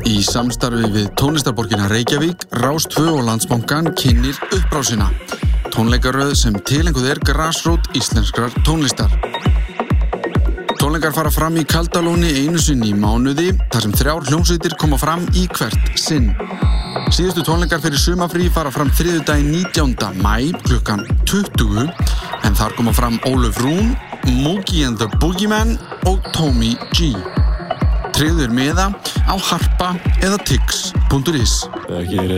Í samstarfi við tónlistarborgina Reykjavík, Rás 2 og Landsbankann kynnir uppbrásina. Tónleikaröð sem tileinkuð grasrót íslenskrar tónlistar. Tónleikar fara fram í Kaldalóni einu sinni í mánuði, þar sem 3 hljómsveitir koma fram í hvert sinn. Síðustu tónleikar fyrir sumarfrí fara fram þriðjudaginn 19. maí klukkan 20, en þar koma fram Ólöf Rún, Mookie and the Boogeyman og Tommy G. Tryggðu miða á harpa eða tix.is.